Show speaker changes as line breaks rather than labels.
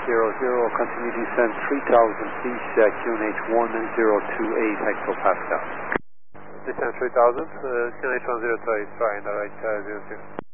continue descent 3000 feet, QNH 1028 hectopascal.
Descent 3000, QNH 1028, flying the right 00.